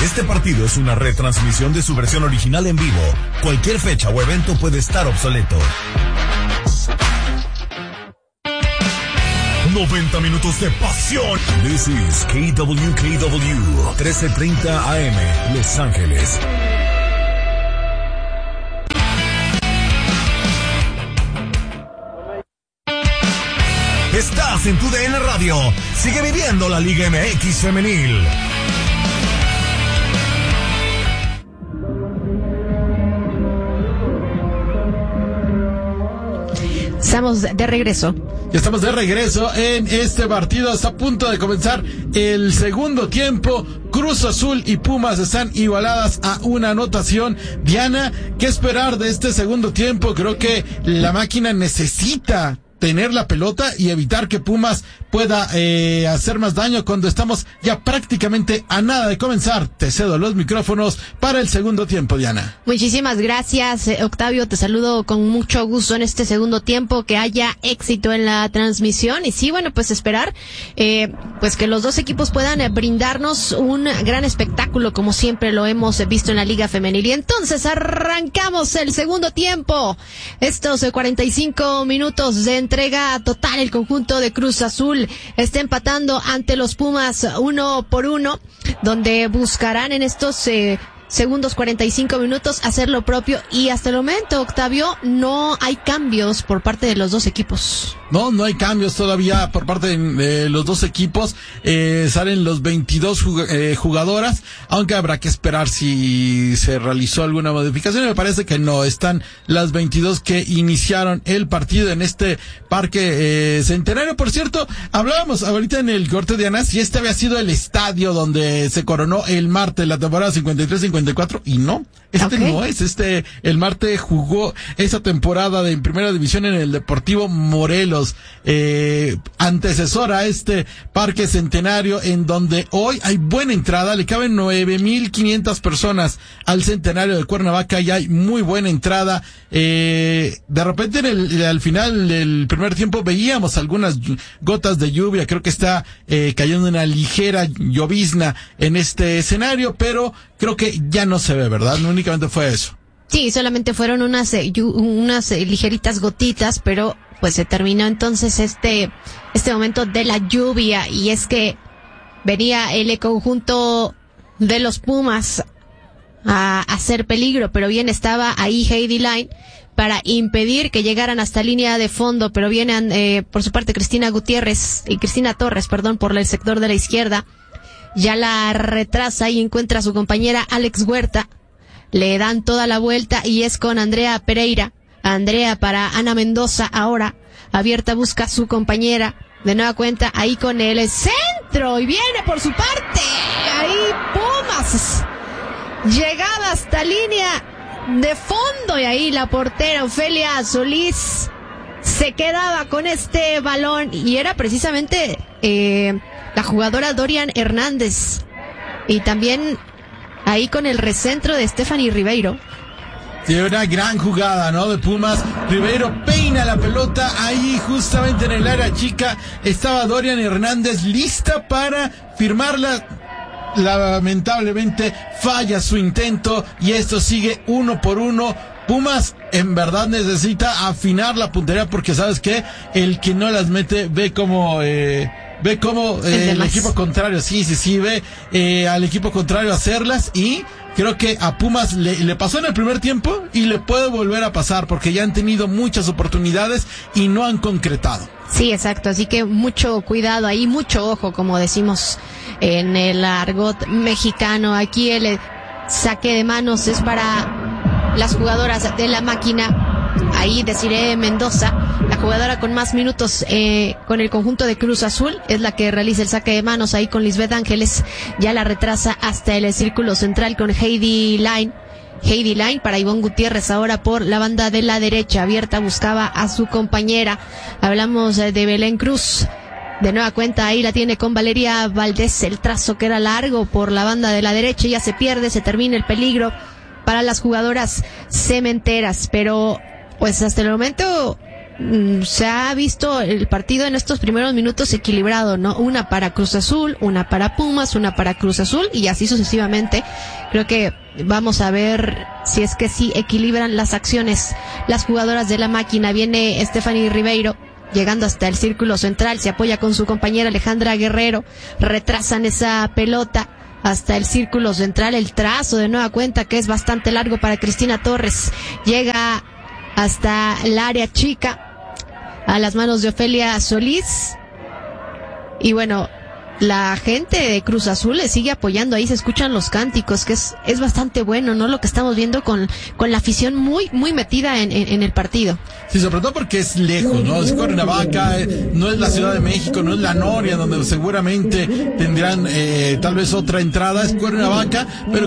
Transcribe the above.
Este partido es una retransmisión de su versión original en vivo. Cualquier fecha o evento puede estar obsoleto. 90 minutos de pasión. This is KWKW 1330 AM, Los Ángeles. Estás en tu DN Radio. Sigue viviendo la Liga MX femenil. Estamos de regreso. Estamos de regreso en este partido. Está a punto de comenzar el segundo tiempo. Cruz Azul y Pumas están igualadas a una anotación. Diana, ¿qué esperar de este segundo tiempo? Creo que la máquina necesita tener la pelota y evitar que Pumas pueda hacer más daño cuando estamos ya prácticamente a nada de comenzar. Te cedo los micrófonos para el segundo tiempo, Diana. Muchísimas gracias, Octavio. Te saludo con mucho gusto en este segundo tiempo. Que haya éxito en la transmisión. Y sí, bueno, pues esperar pues que los dos equipos puedan brindarnos un gran espectáculo, como siempre lo hemos visto en la Liga Femenil. Y entonces arrancamos el segundo tiempo. Estos 45 minutos de entrega total. El conjunto de Cruz Azul está empatando ante los Pumas 1-1, donde buscarán en estos segundos 45 minutos hacer lo propio. Y hasta el momento, Octavio, no hay cambios por parte de los dos equipos. No hay cambios todavía por parte de los dos equipos. Salen los 22 jugadoras, aunque habrá que esperar si se realizó alguna modificación. Me parece que no, están las 22 que iniciaron el partido en este Parque Centenario. Por cierto, hablábamos ahorita en el corte de Ana si este había sido el estadio donde se coronó el Marte la temporada 53-54, y no, no es. El Marte jugó esa temporada en primera división en el Deportivo Morelos, antecesor a este Parque Centenario, en donde hoy hay buena entrada. Le caben 9,500 personas al Centenario de Cuernavaca y hay muy buena entrada. De repente al final del primer tiempo veíamos algunas gotas de lluvia. Creo que está cayendo una ligera llovizna en este escenario, pero creo que ya no se ve, ¿verdad? No únicamente fue eso. Sí, solamente fueron unas ligeritas gotitas, pero pues se terminó entonces este momento de la lluvia. Y es que venía el conjunto de los Pumas a hacer peligro, pero bien estaba ahí Heidi Line para impedir que llegaran hasta línea de fondo. Pero vienen por su parte Cristina Torres, por el sector de la izquierda. Ya la retrasa y encuentra a su compañera Alex Huerta. Le dan toda la vuelta y es con Andrea Pereira. Andrea para Ana Mendoza ahora. Abierta busca a su compañera. De nueva cuenta ahí con el centro. Y viene por su parte. Ahí Pumas. Llegaba hasta línea de fondo. Y ahí la portera Ofelia Solís se quedaba con este balón. Y era precisamente la jugadora Dorian Hernández. Y también ahí con el recentro de Stephanie Ribeiro. Sí, una gran jugada, ¿no? De Pumas. Ribeiro peina la pelota ahí justamente en el área chica. Estaba Dorian Hernández lista para firmarla. Lamentablemente falla su intento y esto sigue 1-1. Pumas en verdad necesita afinar la puntería, porque ¿sabes qué? El que no las mete ve como el equipo contrario, ve al equipo contrario hacerlas, y creo que a Pumas le pasó en el primer tiempo y le puede volver a pasar, porque ya han tenido muchas oportunidades y no han concretado. Sí, exacto, así que mucho cuidado ahí, mucho ojo, como decimos en el argot mexicano. Aquí el saque de manos es para las jugadoras de la máquina. Ahí Desiree Mendoza, la jugadora con más minutos con el conjunto de Cruz Azul, es la que realiza el saque de manos ahí con Lisbeth Ángeles. Ya la retrasa hasta el círculo central con Heidi Line para Ivonne Gutiérrez ahora por la banda de la derecha. Abierta buscaba a su compañera. Hablamos de Belén Cruz. De nueva cuenta ahí la tiene con Valeria Valdés. El trazo que era largo por la banda de la derecha ya se pierde, se termina el peligro para las jugadoras cementeras. Pero pues hasta el momento se ha visto el partido en estos primeros minutos equilibrado, ¿no? Una para Cruz Azul, una para Pumas, una para Cruz Azul y así sucesivamente. Creo que vamos a ver si es que sí equilibran las acciones las jugadoras de la máquina. Viene Stephanie Ribeiro llegando hasta el círculo central, se apoya con su compañera Alejandra Guerrero, retrasan esa pelota hasta el círculo central, el trazo de nueva cuenta que es bastante largo para Cristina Torres, llega hasta el área chica, a las manos de Ofelia Solís, y bueno, la gente de Cruz Azul le sigue apoyando, ahí se escuchan los cánticos, que es bastante bueno, ¿no? Lo que estamos viendo con la afición muy metida en el partido. Sí, sobre todo porque es lejos, ¿no? Es Cuernavaca, no es la Ciudad de México, no es la Noria, donde seguramente tendrán tal vez otra entrada, es Cuernavaca, pero